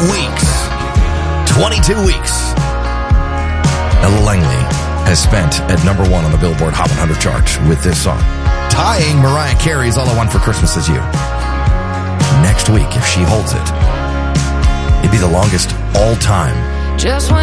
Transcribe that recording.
weeks, 22 weeks, Ella Langley has spent at number 1 on the Billboard Hot 100 chart with this song, tying Mariah Carey's All I Want for Christmas Is You. Next week, if she holds it, it'd be the longest all time. Just when